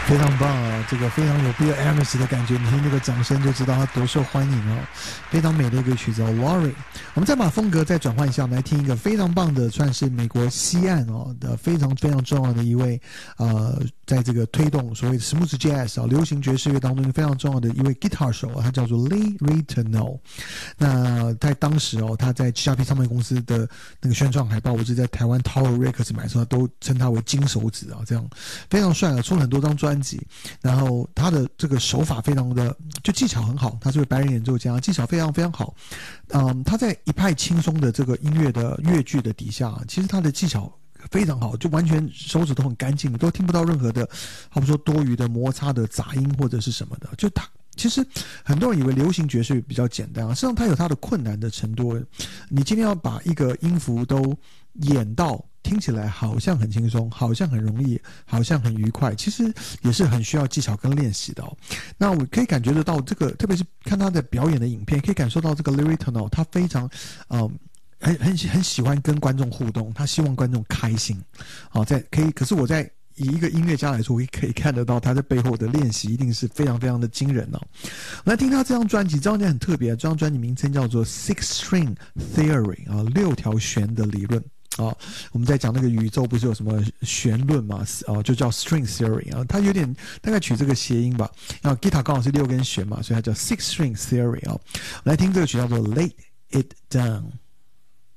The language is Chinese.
非常棒啊！这个非常有 Bill Amos 的感觉，你听那个掌声就知道他多受欢迎哦。非常美的一个曲子哦 ，Laurie。我们再把风格再转换一下，我们来听一个非常棒的，算是美国西岸哦的非常非常重要的一位在这个推动所谓的 smooth jazz 流行爵士乐当中非常重要的一位 guitar 手，他叫做 Lee Ritenour。那在当时他在 GRP 唱片公司的那个宣传海报，我是在台湾 Tower Records 买的时候，都称他为金手指啊，这样非常帅啊，出了很多张专辑。然后他的这个手法非常的就技巧很好，他是位白人演奏家，技巧非常非常好。他在一派轻松的这个音乐的乐句的底下，其实他的技巧非常好，就完全手指都很干净，你都听不到任何的，好比说多余的摩擦的杂音或者是什么的。就他其实很多人以为流行爵士比较简单啊，实际上它有它的困难的程度。你今天要把一个音符都演到听起来好像很轻松，好像很容易，好像很愉快，其实也是很需要技巧跟练习的哦。那我可以感觉得到这个，特别是看他的表演的影片，可以感受到这个 Lee Ritenour 他非常很喜欢跟观众互动，他希望观众开心。可是我在以一个音乐家来说，我可以看得到他在背后的练习一定是非常非常的惊人哦。我们来听他这张专辑，这张专辑很特别，这张专辑名称叫做 Six String Theory 啊，6条弦的理论。我们在讲那个宇宙不是有什么弦论嘛？就叫 string theory 啊，它有点大概取这个谐音吧。guitar 刚好是6根弦嘛，所以它叫 six string theory 啊。来听这个曲叫做 Lay It Down。